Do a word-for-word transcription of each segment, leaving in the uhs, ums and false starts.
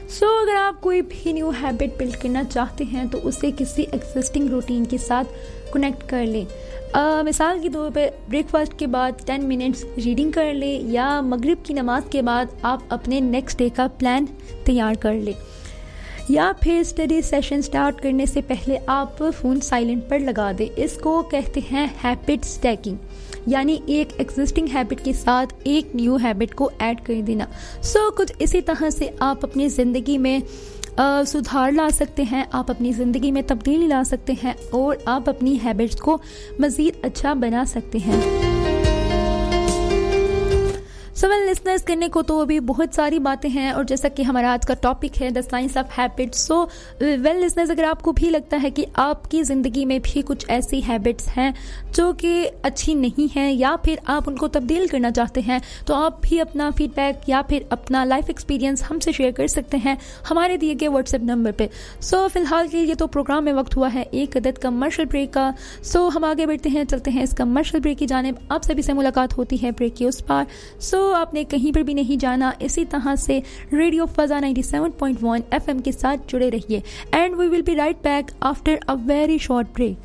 सो so, अगर आप कोई भी न्यू हैबिट बिल्ड करना चाहते हैं तो उसे किसी एग्जिस्टिंग रूटीन के साथ कनेक्ट कर लें। uh, मिसाल के तौर पर ब्रेकफास्ट के बाद टेन मिनट्स रीडिंग कर लें, या मगरिब की नमाज के बाद आप अपने नेक्स्ट डे का प्लान तैयार कर लें, या फिर स्टडी सेशन स्टार्ट करने से पहले आप फ़ोन साइलेंट पर लगा दें। इसको कहते हैं हैबिट स्टैकिंग, यानी एक एग्जिस्टिंग हैबिट के साथ एक न्यू हैबिट को ऐड कर देना। सो so, कुछ इसी तरह से आप अपनी ज़िंदगी में uh, सुधार ला सकते हैं, आप अपनी ज़िंदगी में तब्दीली ला सकते हैं और आप अपनी हैबिट्स को मज़ीद अच्छा बना सकते हैं। सो वेल लिसनर्स, करने को तो अभी बहुत सारी बातें हैं, और जैसा कि हमारा आज का टॉपिक है the science of habits. So well listeners, अगर आपको भी लगता है कि आपकी ज़िंदगी में भी कुछ ऐसी हैबिट्स हैं जो कि अच्छी नहीं हैं, या फिर आप उनको तब्दील करना चाहते हैं, तो आप भी अपना फीडबैक या फिर अपना लाइफ एक्सपीरियंस हमसे शेयर कर सकते हैं हमारे दिए गए व्हाट्सएप नंबर पे। सो so, फिलहाल के लिए तो प्रोग्राम में वक्त हुआ है एक अदद कमर्शियल ब्रेक का। सो so, हम आगे बढ़ते हैं, चलते हैं इस कमर्शियल ब्रेक की जानिब। आप सभी से मुलाकात होती है ब्रेक के उस पार। सो so, आपने कहीं पर भी नहीं जाना, इसी तरह से radio फजा ninety seven point one FM के साथ जुड़े रहिए, and we will be right back after a very short break.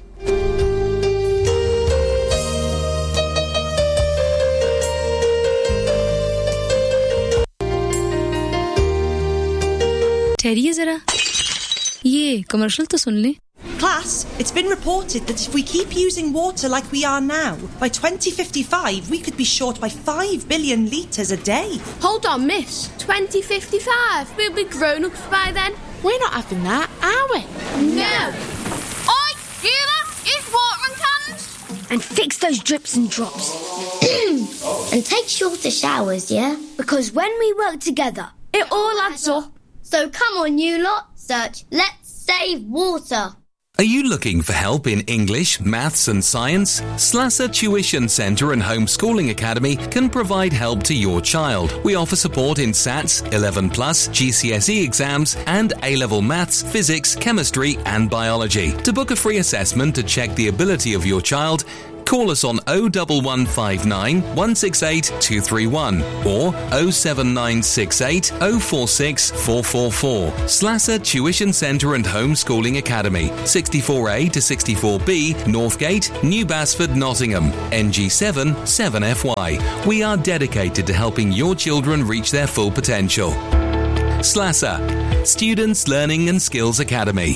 ठहरिए जरा, ये कमर्शियल तो सुन ले। Class, it's been reported that if we keep using water like we are now, by twenty fifty-five we could be short by five billion litres a day. Hold on, miss. twenty fifty-five? We'll be grown-ups by then. We're not having that, are we? No. Oi, you lot, use watering cans. And fix those drips and drops. And take shorter showers, yeah? Because when we work together, it all adds up. So come on, you lot. Search Let's Save Water. Are you looking for help in English, Maths and Science? Slasser Tuition Centre and Homeschooling Academy can provide help to your child. We offer support in SATs, eleven plus, G C S E exams and A-level Maths, Physics, Chemistry and Biology. To book a free assessment to check the ability of your child, call us on oh one one five nine, one six eight, two three one or oh seven nine six eight, oh four six, four four four. Slasser Tuition Centre and Homeschooling Academy, sixty-four A to sixty-four B, Northgate, New Basford, Nottingham, N G seven, seven F Y. We are dedicated to helping your children reach their full potential. Slasser, Students Learning and Skills Academy.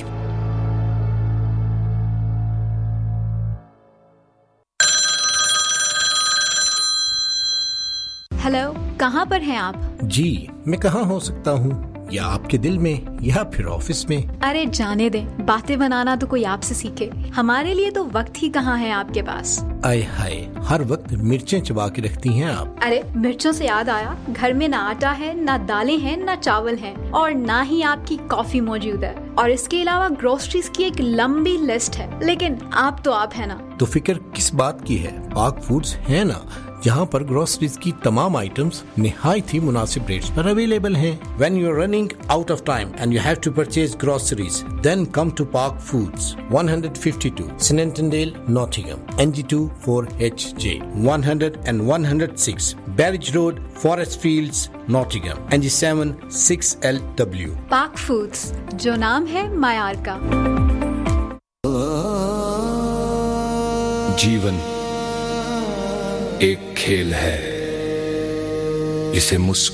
Hello, कहाँ पर हैं आप? जी, मैं कहाँ हो सकता हूँ? या आपके दिल में, या फिर ऑफिस में? अरे जाने दें, बातें बनाना तो कोई आपसे सीखे, हमारे लिए तो वक्त ही कहाँ है आपके पास। आय हाय, हर वक्त मिर्चें चबा के रखती हैं आप। अरे मिर्चों से याद आया, घर में ना आटा है, ना दालें हैं, ना चावल हैं, और ना ही आपकी कॉफी मौजूद है, और इसके अलावा ग्रोसरीज की एक लंबी लिस्ट है, लेकिन आप तो आप है ना। तो फिक्र किस बात की है? पाक फूड्स है ना, जहाँ पर ग्रोसरीज की तमाम आइटम्स निहायत ही मुनासिब रेट्स पर अवेलेबल हैं। When you are running out of time and you have to purchase groceries, then come to Park Foods, one fifty-two Snentondale, Nottingham, N G two four H J, one hundred and one oh six Barrage Road, Forest Fields, Nottingham, N G seven six L W. Park Foods, जो नाम है मायार का। जीवन एक खेल है, इसे मुस्कुराते